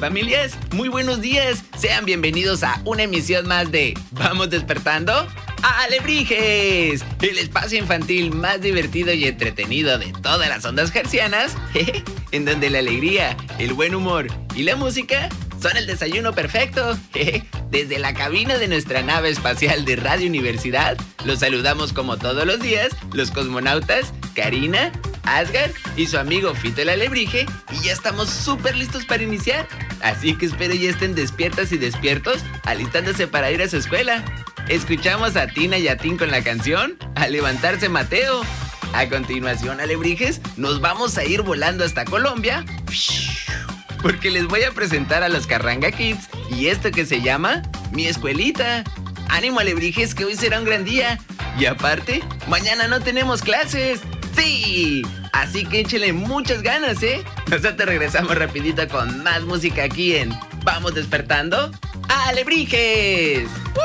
Familias, muy buenos días. Sean bienvenidos a una emisión más de ¿Vamos despertando? ¡Alebrijes! El espacio infantil más divertido y entretenido de todas las ondas hertzianas, en donde la alegría, el buen humor y la música son el desayuno perfecto. Desde la cabina de nuestra nave espacial de Radio Universidad, los saludamos como todos los días, los cosmonautas Karina, Asgar y su amigo Fito el Alebrije, y ya estamos súper listos para iniciar. Así que espero ya estén despiertas y despiertos, alistándose para ir a su escuela. Escuchamos a Tina y a Tim con la canción A Levantarse Mateo. A continuación, Alebrijes, nos vamos a ir volando hasta Colombia, porque les voy a presentar a los Carranga Kids y esto que se llama Mi Escuelita. ¡Ánimo, Alebrijes, que hoy será un gran día! Y aparte, mañana no tenemos clases. ¡Sí! Así que échele muchas ganas, ¿eh? Nosotros regresamos rapidito con más música aquí en Vamos Despertando, ¡Alebrijes!